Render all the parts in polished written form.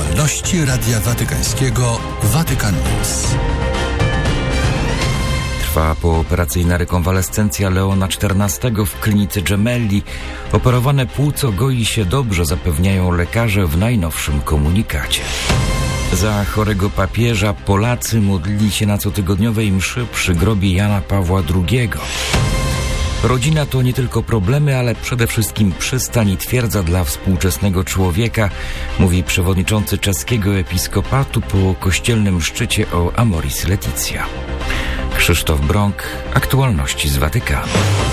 Aktualności Radia Watykańskiego Vatican News. Trwa pooperacyjna rekonwalescencja Leona XIV w klinice Gemelli. Operowane płuco goi się dobrze, zapewniają lekarze w najnowszym komunikacie. Za chorego papieża Polacy modlili się na cotygodniowej mszy przy grobie Jana Pawła II. Rodzina to nie tylko problemy, ale przede wszystkim przystań i twierdza dla współczesnego człowieka, mówi przewodniczący czeskiego episkopatu po kościelnym szczycie o Amoris Laetitia. Krzysztof Brąk, aktualności z Watykanu.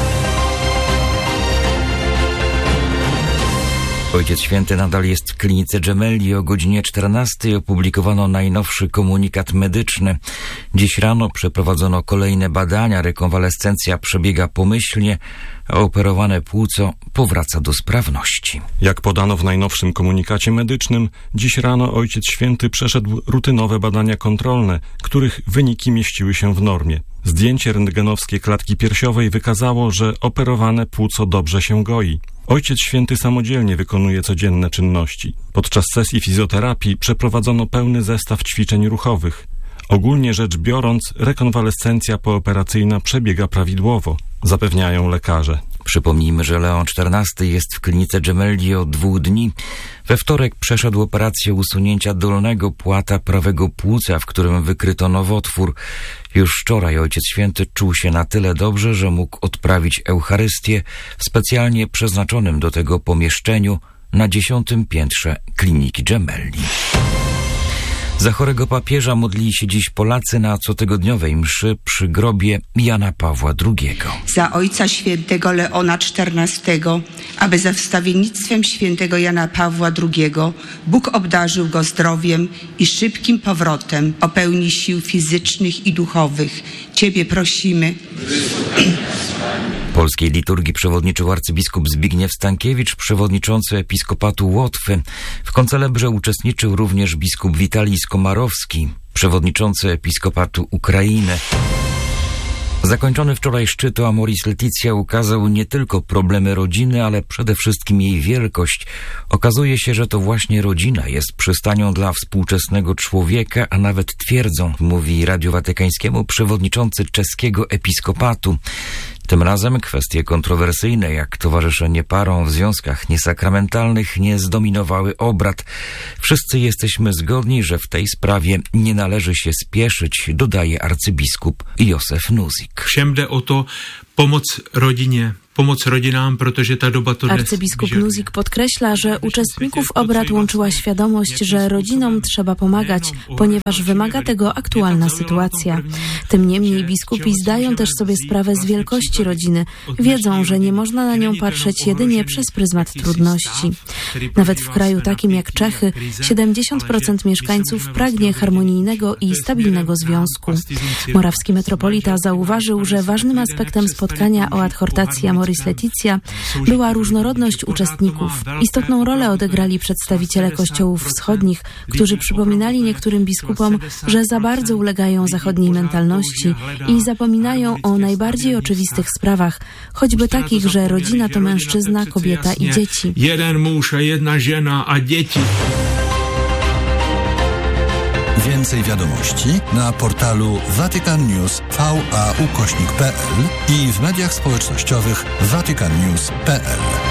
Ojciec Święty nadal jest w klinice Gemelli. O godzinie 14 opublikowano najnowszy komunikat medyczny. Dziś rano przeprowadzono kolejne badania. Rekonwalescencja przebiega pomyślnie, a operowane płuco powraca do sprawności. Jak podano w najnowszym komunikacie medycznym, dziś rano Ojciec Święty przeszedł rutynowe badania kontrolne, których wyniki mieściły się w normie. Zdjęcie rentgenowskie klatki piersiowej wykazało, że operowane płuco dobrze się goi. Ojciec Święty samodzielnie wykonuje codzienne czynności. Podczas sesji fizjoterapii przeprowadzono pełny zestaw ćwiczeń ruchowych. Ogólnie rzecz biorąc, rekonwalescencja pooperacyjna przebiega prawidłowo, zapewniają lekarze. Przypomnijmy, że Leon XIV jest w klinice Gemelli od 2 dni. We wtorek przeszedł operację usunięcia dolnego płata prawego płuca, w którym wykryto nowotwór. Już wczoraj Ojciec Święty czuł się na tyle dobrze, że mógł odprawić Eucharystię w specjalnie przeznaczonym do tego pomieszczeniu na 10. piętrze kliniki Gemelli. Za chorego papieża modlili się dziś Polacy na cotygodniowej mszy przy grobie Jana Pawła II. Za Ojca Świętego Leona XIV, aby za wstawiennictwem świętego Jana Pawła II Bóg obdarzył go zdrowiem i szybkim powrotem o pełni sił fizycznych i duchowych. Ciebie prosimy. Polskiej liturgii przewodniczył arcybiskup Zbigniew Stankiewicz, przewodniczący episkopatu Łotwy. W koncelebrze uczestniczył również biskup Witalij Skomarowski, przewodniczący episkopatu Ukrainy. Zakończony wczoraj szczyt o Amoris Laetitia ukazał nie tylko problemy rodziny, ale przede wszystkim jej wielkość. Okazuje się, że to właśnie rodzina jest przystanią dla współczesnego człowieka, a nawet twierdzą, mówi Radiu Watykańskiemu przewodniczący czeskiego episkopatu. Tym razem kwestie kontrowersyjne, jak towarzyszenie parom w związkach niesakramentalnych, nie zdominowały obrad. Wszyscy jesteśmy zgodni, że w tej sprawie nie należy się spieszyć, dodaje arcybiskup Józef Nuzik. Všem jde o to pomoc rodinie. Pomoc rodinám, protože ta doba to Arcybiskup Nuzik podkreśla, że uczestników obrad łączyła świadomość, że rodzinom trzeba pomagać, ponieważ wymaga tego aktualna sytuacja. Tym niemniej biskupi zdają też sobie sprawę z wielkości rodziny. Wiedzą, że nie można na nią patrzeć jedynie przez pryzmat trudności. Nawet w kraju takim jak Czechy 70% mieszkańców pragnie harmonijnego i stabilnego związku. Morawski metropolita zauważył, że ważnym aspektem spotkania o adhortacji Amoris Laetitia była różnorodność uczestników. Istotną rolę odegrali przedstawiciele kościołów wschodnich, którzy przypominali niektórym biskupom, że za bardzo ulegają zachodniej mentalności i zapominają o najbardziej oczywistych sprawach, choćby takich, że rodzina to mężczyzna, kobieta i dzieci. Jeden mąż, jedna żona, a dzieci. Więcej wiadomości na portalu vaticannews.va/pl i w mediach społecznościowych vaticannews.pl.